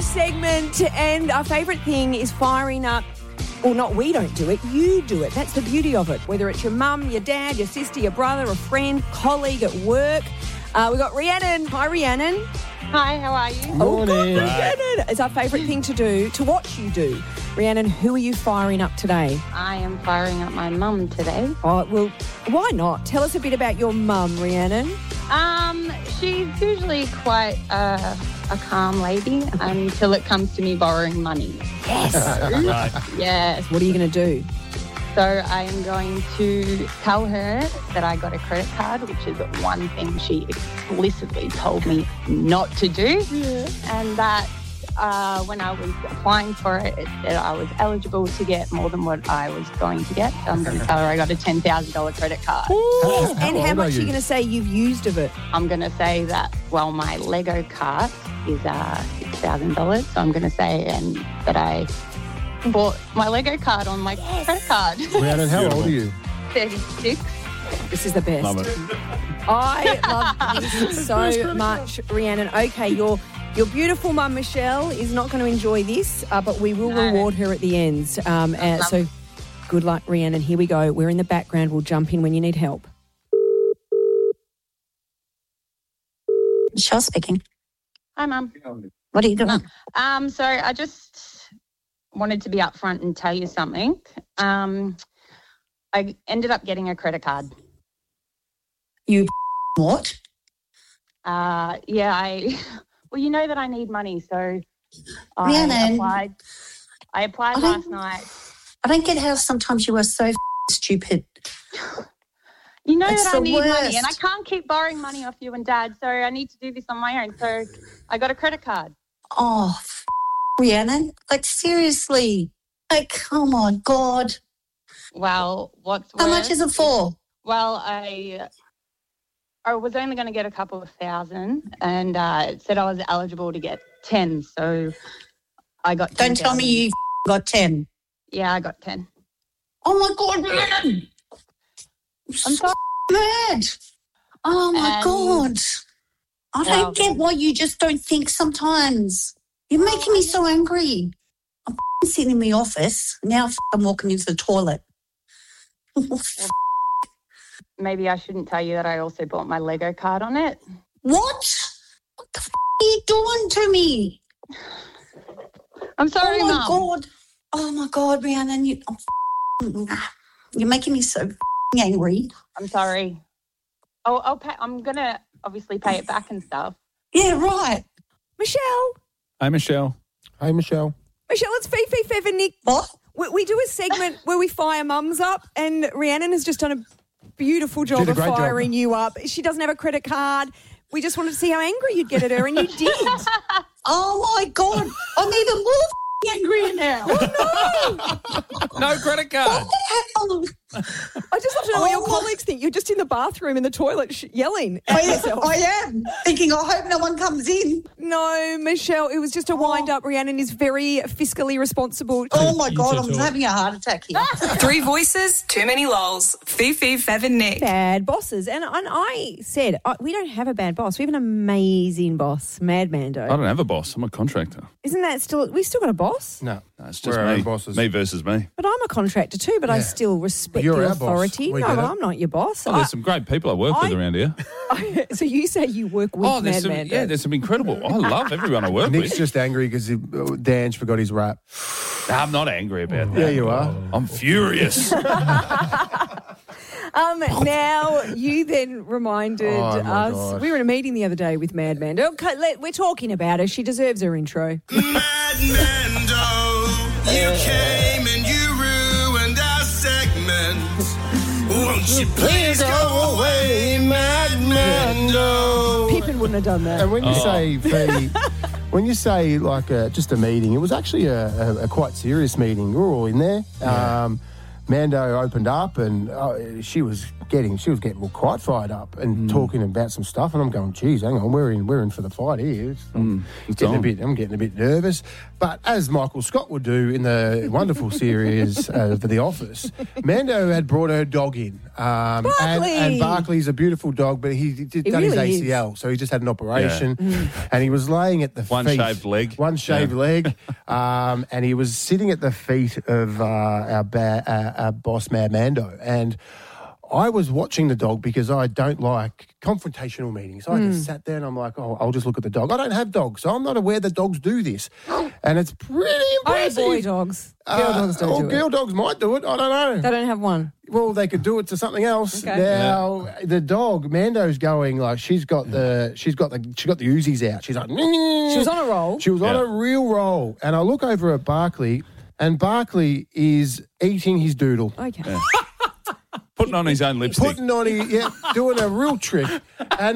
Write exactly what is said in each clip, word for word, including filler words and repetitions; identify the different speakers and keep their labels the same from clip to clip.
Speaker 1: new segment, and our favourite thing is firing up. Well, not we don't do it, you do it. That's the beauty of it. Whether it's your mum, your dad, your sister, your brother, a friend, colleague at work. Uh, we've got Rhiannon. Hi, Rhiannon.
Speaker 2: Hi, how are you?
Speaker 1: Oh, good, Rhiannon. It's our favourite thing to do, to watch you do. Rhiannon, who are you firing up today?
Speaker 2: I am firing up my mum today.
Speaker 1: Oh, well, why not? Tell us a bit about your mum, Rhiannon.
Speaker 2: Um, she's usually quite uh, a calm lady until it comes to me borrowing money.
Speaker 1: Yes.
Speaker 3: Right.
Speaker 2: Yes.
Speaker 1: What are you going to do?
Speaker 2: So I am going to tell her that I got a credit card, which is one thing she explicitly told me not to do.
Speaker 1: Yeah.
Speaker 2: And that uh, when I was applying for it, it said I was eligible to get more than what I was going to get. So I'm going to tell her I got a ten thousand dollars credit card.
Speaker 1: Yes.
Speaker 4: How
Speaker 1: And
Speaker 4: old
Speaker 1: how
Speaker 4: are
Speaker 1: much are
Speaker 4: you?
Speaker 1: you going to say you've used of it?
Speaker 2: I'm going to say that, well, my Lego cart is uh, six thousand dollars. So I'm going to say and that I bought my Lego card on my credit card.
Speaker 4: Rhiannon, how old are you?
Speaker 2: thirty-six.
Speaker 1: This is the best.
Speaker 3: Love it.
Speaker 1: I love this so much, Rhiannon. Okay, your your beautiful mum, Michelle, is not going to enjoy this, uh, but we will
Speaker 2: No.
Speaker 1: reward her at the end. Um, uh, so good luck, Rhiannon. Here we go. We're in the background. We'll jump in when you need help.
Speaker 5: Michelle speaking.
Speaker 2: Hi, Mum.
Speaker 5: What are you doing?
Speaker 2: Um, so I just wanted to be upfront and tell you something. Um, I ended up getting a credit card.
Speaker 5: You what?
Speaker 2: Uh, yeah, I. Well, you know that I need money, so I
Speaker 5: Rhiannon.
Speaker 2: applied. I applied
Speaker 5: I
Speaker 2: last
Speaker 5: don't-
Speaker 2: night.
Speaker 5: I don't get how sometimes you are so stupid.
Speaker 2: You know
Speaker 5: It's
Speaker 2: that I
Speaker 5: the
Speaker 2: need money,
Speaker 5: worst.
Speaker 2: and I can't keep borrowing money off you and Dad, so I need to do this on my own. So I got a credit card.
Speaker 5: Oh, f- Rhiannon. Like, seriously. Like, oh, my God.
Speaker 2: Well, what's
Speaker 5: How
Speaker 2: worse
Speaker 5: much is it for?
Speaker 2: Well, I I was only going to get a couple of thousand, and uh, it said I was eligible to get ten. So I got.
Speaker 5: Don't tell me you f- got ten.
Speaker 2: Yeah, I got ten.
Speaker 5: Oh, my God, Rhiannon.
Speaker 2: I'm sorry.
Speaker 5: Mad. Oh, my
Speaker 2: And-
Speaker 5: God. I don't
Speaker 2: Well-
Speaker 5: get why you just don't think sometimes. You're making me so angry. I'm f- sitting in the office. Now f- I'm walking into the toilet.
Speaker 2: Maybe I shouldn't tell you that I also bought my Lego card on it.
Speaker 5: What? What the f- are you doing to me?
Speaker 2: I'm sorry,
Speaker 5: oh, my
Speaker 2: Mum.
Speaker 5: God. Oh, my God, Rhiannon. You, I'm f- you're making me so f- angry.
Speaker 2: I'm sorry. Oh, I'll pay. I'm gonna obviously pay it back and stuff.
Speaker 5: Yeah, right.
Speaker 1: Michelle.
Speaker 3: Hey, Michelle.
Speaker 4: Hey, Michelle.
Speaker 1: Michelle, it's Fifi, Fev and Nick.
Speaker 5: What?
Speaker 1: We, we do a segment where we fire mums up, and Rhiannon has just done a beautiful job
Speaker 4: Did a
Speaker 1: of
Speaker 4: great job.
Speaker 1: firing you up. She doesn't have a credit card. We just wanted to see how angry you'd get at her, and you did.
Speaker 5: Oh, my God. I'm even more f- angry now.
Speaker 3: No credit card.
Speaker 5: Oh,
Speaker 1: I just love to know what your
Speaker 5: Oh.
Speaker 1: colleagues think. You're just in the bathroom in the toilet sh- yelling
Speaker 5: I
Speaker 1: at
Speaker 5: am,
Speaker 1: yourself.
Speaker 5: I am thinking, I hope no one comes in.
Speaker 1: No, Michelle, it was just a wind up. Rhiannon is very fiscally responsible.
Speaker 5: Oh, my
Speaker 3: You
Speaker 5: God,
Speaker 3: two
Speaker 5: I'm
Speaker 3: talk.
Speaker 5: having a heart attack here.
Speaker 6: Three voices, too many lols. Fifi, Fev and Nick.
Speaker 1: Bad bosses. And, and I said, uh, we don't have a bad boss. We have an amazing boss, Mad Mando.
Speaker 3: I don't have a boss. I'm a contractor.
Speaker 1: Isn't that still, we still got a boss?
Speaker 4: No.
Speaker 3: No, it's just
Speaker 4: We're our
Speaker 3: me.
Speaker 4: own bosses.
Speaker 3: Me versus me.
Speaker 1: But I'm a contractor too, but I
Speaker 4: Yeah.
Speaker 1: still respect
Speaker 4: You're
Speaker 1: the
Speaker 4: our boss.
Speaker 1: authority.
Speaker 4: We
Speaker 1: No,
Speaker 4: get it.
Speaker 1: I'm not your boss.
Speaker 3: Oh, there's some great people I work
Speaker 1: I-
Speaker 3: with around here.
Speaker 1: I- so you say you work with
Speaker 3: Oh, there's
Speaker 1: Mad
Speaker 3: some,
Speaker 1: Mando.
Speaker 3: yeah, there's some incredible. I love everyone I work
Speaker 4: Nick's
Speaker 3: with.
Speaker 4: just angry because Dan's forgot his rap.
Speaker 3: I'm not angry about that.
Speaker 4: Yeah, you are.
Speaker 3: I'm furious.
Speaker 1: Um, now, you then reminded
Speaker 4: Oh, my
Speaker 1: us,
Speaker 4: gosh.
Speaker 1: we were in a meeting the other day with Mad Mando. Okay, let, we're talking about her. She deserves her intro.
Speaker 7: Mad Mando, you came and you ruined our segment. Won't you please go away, Mad Mando?
Speaker 1: Pippin wouldn't have done that.
Speaker 4: And when you
Speaker 3: Oh.
Speaker 4: say Fee, when you say like a, just a meeting, it was actually a, a, a quite serious meeting. We were all in there. Um, Mando opened up and uh, she was getting she was getting quite fired up and
Speaker 3: Mm.
Speaker 4: talking about some stuff, and I'm going, geez, hang on, we're in we're in for the fight here. I'm,
Speaker 3: it's
Speaker 4: getting a
Speaker 3: on.
Speaker 4: bit, I'm getting a bit nervous. But as Michael Scott would do in the wonderful series uh, for The Office, Mando had brought her dog in. Um, and,
Speaker 1: Barkley!
Speaker 4: and Barkley's a beautiful dog, but he did
Speaker 1: He
Speaker 4: done
Speaker 1: really
Speaker 4: his A C L, so he just had an operation,
Speaker 1: Mm.
Speaker 4: and he was laying at the
Speaker 3: One
Speaker 4: feet,
Speaker 3: shaved leg.
Speaker 4: one shaved
Speaker 3: Yeah.
Speaker 4: leg, um, and he was sitting at the feet of uh, our, ba- uh, our boss, Mad Mando, and I was watching the dog because I don't like confrontational meetings. I
Speaker 1: Hmm.
Speaker 4: just sat there and I'm like, oh, I'll just look at the dog. I don't have dogs, so I'm not aware that dogs do this, and it's pretty
Speaker 1: Only
Speaker 4: impressive.
Speaker 1: boy dogs. Girl
Speaker 4: Uh,
Speaker 1: dogs don't
Speaker 4: or
Speaker 1: do
Speaker 4: girl
Speaker 1: it.
Speaker 4: dogs might do it. I don't know.
Speaker 1: They don't have one.
Speaker 4: Well, they could do it to something else.
Speaker 1: Okay.
Speaker 4: Now the dog, Mando's going like she's got the she's got the she got the Uzis out. She's like
Speaker 1: She was on a roll.
Speaker 4: She was on
Speaker 3: Yeah.
Speaker 4: a real roll, and I look over at Barkley, and Barkley is eating his doodle,
Speaker 1: Okay.
Speaker 3: Putting on his own lipstick.
Speaker 4: putting on his yeah, doing a real trick, and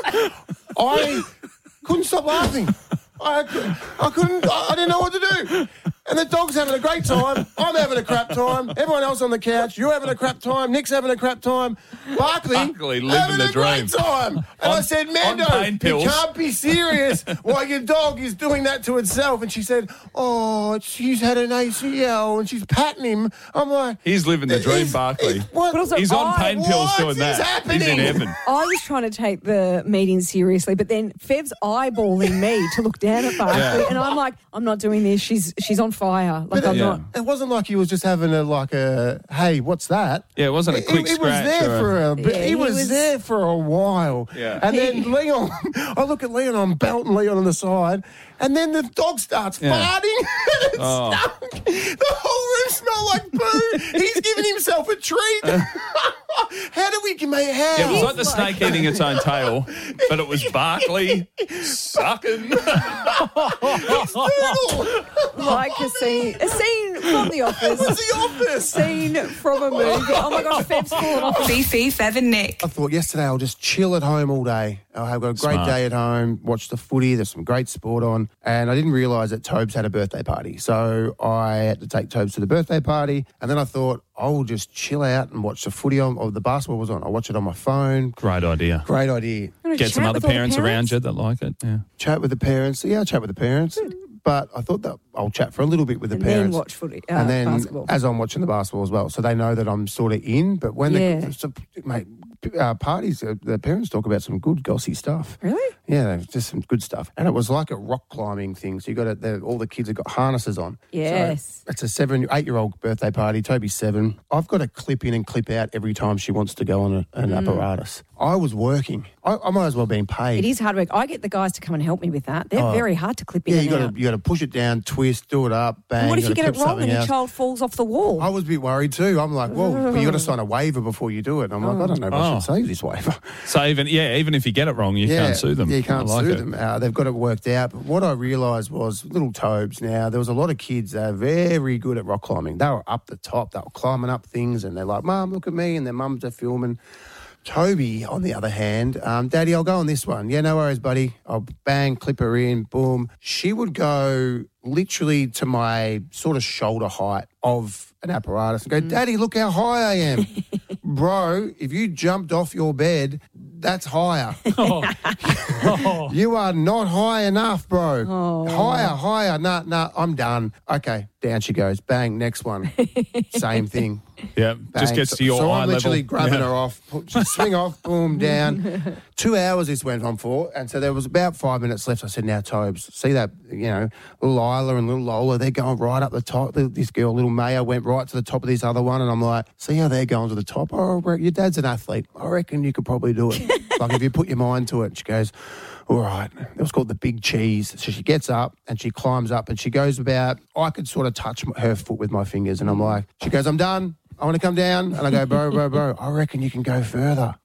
Speaker 4: I couldn't stop laughing. I, cou- I couldn't. I I didn't know what to do. And the dog's having a great time. I'm having a crap time. Everyone else on the couch, you're having a crap time. Nick's having a crap time. Barkley,
Speaker 3: Barkley living
Speaker 4: having
Speaker 3: the
Speaker 4: a great
Speaker 3: dream.
Speaker 4: time. And I
Speaker 3: On-
Speaker 4: said,
Speaker 3: on
Speaker 4: Mando,
Speaker 3: pain
Speaker 4: you
Speaker 3: pills."
Speaker 4: can't be serious while your dog is doing that to itself. And she said, oh, she's had an A C L and she's patting him. I'm like,
Speaker 3: He's living the dream,
Speaker 4: "Is-
Speaker 3: Barkley.
Speaker 4: is- what?
Speaker 1: But also,
Speaker 3: He's on
Speaker 1: I-
Speaker 3: pain pills
Speaker 4: what
Speaker 3: doing
Speaker 4: is
Speaker 3: that.
Speaker 4: happening?
Speaker 3: He's in heaven.
Speaker 1: I was trying to take the meeting seriously, but then Fev's eyeballing me to look down at Barkley,
Speaker 3: Yeah.
Speaker 1: and I'm like, I'm not doing this. She's she's on fire. Like
Speaker 4: But
Speaker 1: I'm
Speaker 4: it,
Speaker 3: Yeah.
Speaker 1: not.
Speaker 4: it wasn't like he was just having a like a hey, what's that?
Speaker 3: Yeah, it wasn't a
Speaker 4: He-
Speaker 3: quick
Speaker 4: he, he was
Speaker 3: scratch.
Speaker 4: there
Speaker 3: or a-
Speaker 4: for a bit.
Speaker 1: Yeah,
Speaker 4: he,
Speaker 1: he
Speaker 4: was,
Speaker 1: was-
Speaker 4: there for a while.
Speaker 3: Yeah.
Speaker 4: And then Leon, I look at Leon, I'm belting Leon on the side, and then the dog starts
Speaker 3: Yeah.
Speaker 4: farting. And it
Speaker 3: Oh.
Speaker 4: stunk. The whole room smelled like poo. He's giving himself a treat. How do we make how?
Speaker 3: Yeah, it was like the snake eating its own tail, but it was Barkley sucking.
Speaker 1: Like a scene, a scene from The Office,
Speaker 4: It's the office.
Speaker 1: scene from a movie. Oh my gosh, Fev's fallen off.
Speaker 6: Fifi, Fev and Nick.
Speaker 4: I thought yesterday I'll just chill at home all day. I'll have got a great
Speaker 3: Smart.
Speaker 4: day at home, watch the footy, there's some great sport on. And I didn't realise that Tobes had a birthday party. So I had to take Tobes to the birthday party. And then I thought, I'll just chill out and watch the footy on, or the basketball was on. I'll watch it on my phone.
Speaker 3: Great idea.
Speaker 4: Great idea.
Speaker 1: Wanna
Speaker 3: Get
Speaker 1: chat
Speaker 3: some other
Speaker 1: with all the
Speaker 3: parents around you that like it. Yeah.
Speaker 4: Chat with the parents. Yeah, I'll chat with the parents. But I thought that I'll chat for a little bit with the
Speaker 1: And then
Speaker 4: parents.
Speaker 1: watch footy, uh,
Speaker 4: and then
Speaker 1: basketball.
Speaker 4: as I'm watching the basketball as well. So they know that I'm sort of in. But when
Speaker 1: Yeah.
Speaker 4: the so, mate, uh, parties, uh, the parents talk about some good gossy stuff.
Speaker 1: Really?
Speaker 4: Yeah, just some good stuff. And it was like a rock climbing thing. So you got to, all the kids have got harnesses on.
Speaker 1: Yes.
Speaker 4: So it's a seven, eight year old birthday party. Toby's seven. I've got to clip in and clip out every time she wants to go on a, an apparatus. I was working. I, I might as well been paid.
Speaker 1: It is hard work. I get the guys to come and help me with that. They're
Speaker 4: Oh.
Speaker 1: very hard to clip in
Speaker 4: Yeah,
Speaker 1: and
Speaker 4: you got
Speaker 1: out.
Speaker 4: to you got to push it down, twist, do it up, bang.
Speaker 1: And what if you
Speaker 4: gotta
Speaker 1: get it
Speaker 4: clip
Speaker 1: wrong and
Speaker 4: something
Speaker 1: your
Speaker 4: else.
Speaker 1: child falls off the wall?
Speaker 4: I was a bit worried too. I'm like, well, but you got to sign a waiver before you do it. And I'm like, I don't know if I
Speaker 3: Oh.
Speaker 4: should save this waiver.
Speaker 3: So even yeah, even if you get it wrong, you
Speaker 4: yeah,
Speaker 3: can't sue them.
Speaker 4: Yeah, you can't
Speaker 3: I like
Speaker 4: sue
Speaker 3: it.
Speaker 4: them. Uh, they've got it worked out. But what I realised was little Tobes now, there was a lot of kids that are very good at rock climbing. They were up the top. They were climbing up things and they're like, Mum, look at me. And their mums are filming. Toby, on the other hand, um, Daddy, I'll go on this one. Yeah, no worries, buddy. I'll bang, clip her in, boom. She would go literally to my sort of shoulder height of an apparatus and go, Daddy, look how high I am. Bro, if you jumped off your bed, that's higher. You are not high enough, bro. Higher, higher. Nah, nah, I'm done. Okay, down she goes. Bang, next one. Same thing.
Speaker 3: Yeah, just
Speaker 4: Bang.
Speaker 3: gets
Speaker 4: So-
Speaker 3: to your
Speaker 4: so
Speaker 3: eye
Speaker 4: I'm literally
Speaker 3: level.
Speaker 4: grabbing
Speaker 3: Yeah.
Speaker 4: her off, pu- just swing off, boom, down. Two hours this went on for, and so there was about five minutes left. I said, now, Tobes, see that, you know, little Isla and little Lola, they're going right up the top. This girl, little Maya, went right to the top of this other one, and I'm like, see how they're going to the top? Oh, I reckon- your dad's an athlete. I reckon you could probably do it. Like, if you put your mind to it. And she goes, all right. It was called the Big Cheese. So she gets up and she climbs up and she goes about, I could sort of touch her foot with my fingers, and I'm like, she goes, I'm done. I want to come down. And I go, bro, bro, bro, I reckon you can go further.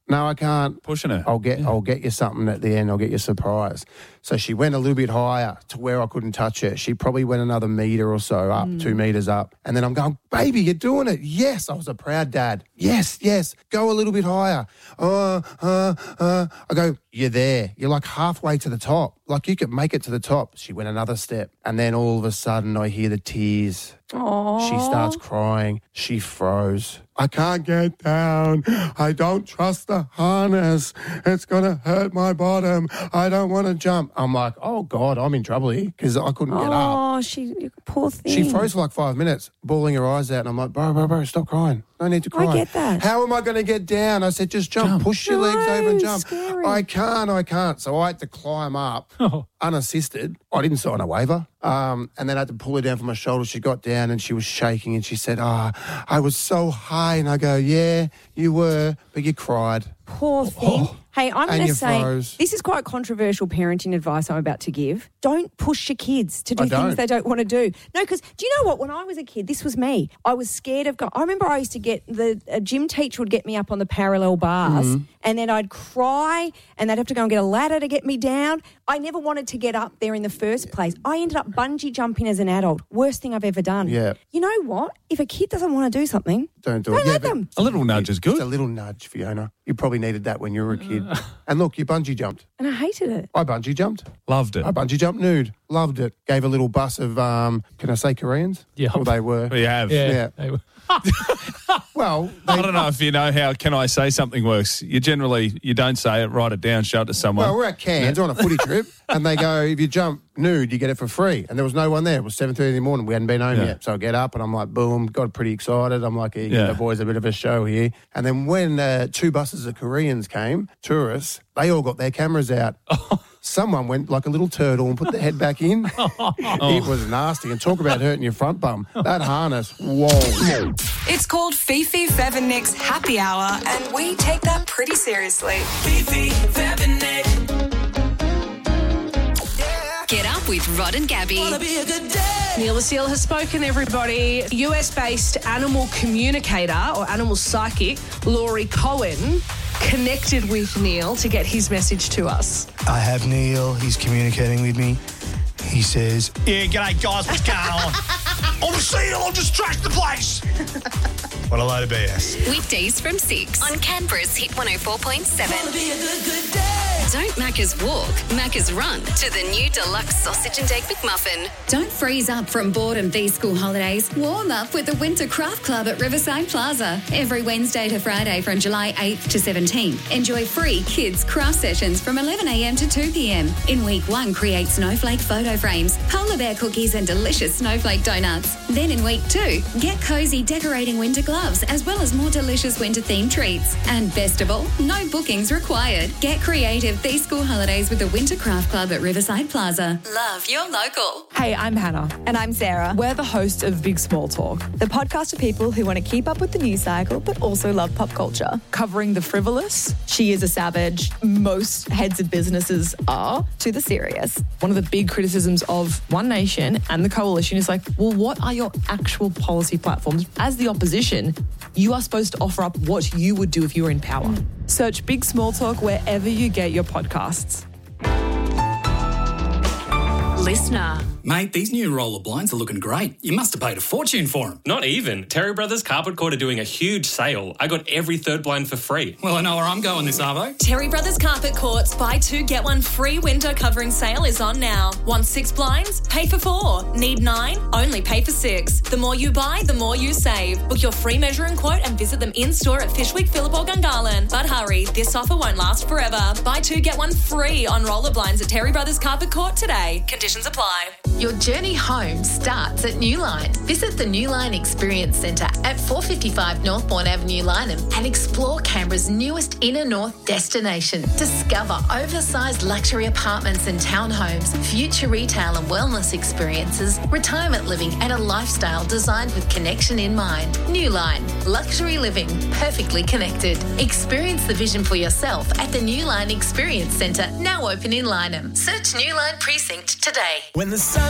Speaker 4: No, I can't.
Speaker 3: Pushing her.
Speaker 4: I'll get I'll get you something at the end. I'll get you a surprise. So she went a little bit higher to where I couldn't touch her. She probably went another metre or so up,
Speaker 1: Mm.
Speaker 4: two metres up. And then I'm going, baby, you're doing it. Yes, I was a proud dad. Yes, yes, go a little bit higher. Uh, uh, uh. I go, you're there. You're like halfway to the top. Like you could make it to the top. She went another step. And then all of a sudden I hear the tears.
Speaker 1: Aww.
Speaker 4: She starts crying. She froze. I can't get down. I don't trust the harness. It's going to hurt my bottom. I don't want to jump. I'm like, oh, God, I'm in trouble here because I couldn't get up.
Speaker 1: Oh, she, poor thing.
Speaker 4: She froze for like five minutes, bawling her eyes out. And I'm like, bro, bro, bro, stop crying. No need to cry.
Speaker 1: I get that.
Speaker 4: How am I going to get down? I said, just jump. Push your legs
Speaker 1: No,
Speaker 4: over and jump.
Speaker 1: scary.
Speaker 4: I can't, I can't. So I had to climb up unassisted. I didn't sign a waiver. Um, and then I had to pull her down from my shoulder. She got down and she was shaking and she said, oh, I was so high. And I go, yeah, you were, but you cried.
Speaker 1: Poor thing. Hey, I'm
Speaker 4: And
Speaker 1: going to
Speaker 4: you
Speaker 1: say
Speaker 4: froze.
Speaker 1: this is quite controversial parenting advice I'm about to give. Don't push your kids to do
Speaker 4: I
Speaker 1: things
Speaker 4: don't.
Speaker 1: they don't want to do. No, because do you know what? When I was a kid, this was me. I was scared of going. I remember I used to get the a gym teacher would get me up on the parallel bars,
Speaker 4: Mm-hmm.
Speaker 1: and then I'd cry, and they'd have to go and get a ladder to get me down. I never wanted to get up there in the first place. I ended up bungee jumping as an adult. Worst thing I've ever done.
Speaker 4: Yeah.
Speaker 1: You know what? If a kid doesn't want to do something,
Speaker 4: Don't do
Speaker 1: don't
Speaker 4: it. Yeah,
Speaker 1: let
Speaker 4: but-
Speaker 1: them.
Speaker 3: A little nudge is
Speaker 4: Just a
Speaker 3: good.
Speaker 4: little nudge, Fiona. You probably needed that when you were a kid. And look, you bungee jumped.
Speaker 1: And I hated it.
Speaker 4: I bungee jumped.
Speaker 3: Loved it.
Speaker 4: I bungee jumped nude. Loved it. Gave a little bus of, um, can I say Koreans?
Speaker 8: Yeah.
Speaker 4: Well, they were.
Speaker 3: We have.
Speaker 8: Yeah.
Speaker 4: Yeah.
Speaker 8: They were-
Speaker 4: Well,
Speaker 3: I
Speaker 4: they,
Speaker 3: don't know if you know how can I say something works. You generally, you don't say it, write it down, show it to someone.
Speaker 4: well, we're at Cairns on a footy trip, and they go, if you jump nude, you get it for free. And there was no one there. It was seven thirty in the morning. We hadn't been home
Speaker 3: Yeah.
Speaker 4: yet. So I get up, and I'm like, boom, got pretty excited. I'm like, hey,
Speaker 3: Yeah.
Speaker 4: the boys a bit of a show here. And then when uh, two buses of Koreans came, tourists, they all got their cameras out. Someone went like a little turtle and put their head back in. It was nasty. And talk about hurting your front bum. That harness, whoa.
Speaker 6: It's called Fifi Fevinek's Happy Hour, and we take that pretty seriously. Fifi Fevinek.
Speaker 9: Get up with Rod and Gabby.
Speaker 6: Be a good day.
Speaker 10: Neil Vasile has spoken, everybody. U S-based animal communicator or animal psychic Laurie Cohen connected with Neil to get his message to us.
Speaker 11: I have Neil. He's communicating with me. He says,
Speaker 12: Yeah, g'day guys, what's going on? I'm a seal, I'll just trash the place. What a load of B S.
Speaker 9: Weekdays from six on Canberra's Hit one oh four point seven.
Speaker 6: Be a good, good day.
Speaker 9: Don't Macca's walk, Macca's run to the new deluxe sausage and egg McMuffin. Don't freeze up from boredom these school holidays. Warm up with the Winter Craft Club at Riverside Plaza. Every Wednesday to Friday from July eighth to seventeenth. Enjoy free kids craft sessions from eleven a m to two p m. In week one, create snowflake photo frames, polar bear cookies and delicious snowflake donuts. Then in week two, get cozy decorating winter gloves as well as more delicious winter themed treats. And best of all, no bookings required. Get creative these school holidays with the Winter Craft Club at Riverside Plaza. Love your local.
Speaker 13: Hey, I'm Hannah.
Speaker 14: And I'm Sarah.
Speaker 13: We're the hosts of Big Small Talk,
Speaker 14: The podcast for people who want to keep up with the news cycle but also love pop culture.
Speaker 13: covering the frivolous,
Speaker 14: She is a savage. Most heads of businesses are, to the serious.
Speaker 13: one of the big criticisms of One Nation and the coalition is like, well, what are your actual policy platforms? As the opposition, you are supposed to offer up what you would do if you were in power. Search Big Small Talk wherever you get your podcasts.
Speaker 9: Listener.
Speaker 15: Mate, these new roller blinds are looking great. You must have paid a fortune for them.
Speaker 16: Not even. Terry Brothers Carpet Court are doing a huge sale. I got every third blind for free.
Speaker 15: Well, I know where I'm going this arvo.
Speaker 17: Terry Brothers Carpet Court's buy two, get one free winter covering sale is on now. Want six blinds? Pay for four. Need nine? Only pay for six. The more you buy, the more you save. Book your free measuring quote and visit them in store at Fishwick, Phillip or Gungahlin. But hurry, this offer won't last forever. Buy two, get one free on roller blinds at Terry Brothers Carpet Court today. Conditions apply.
Speaker 18: Your journey home starts at Newline. Visit the Newline Experience Centre at four fifty-five Northbourne Avenue, Lyneham, and explore Canberra's newest inner north destination. Discover oversized luxury apartments and townhomes, future retail and wellness experiences, retirement living, and a lifestyle designed with connection in mind. Newline, luxury living, perfectly connected. Experience the vision for yourself at the Newline Experience Centre, now open in Lyneham. Search Newline Precinct today.
Speaker 7: When the sun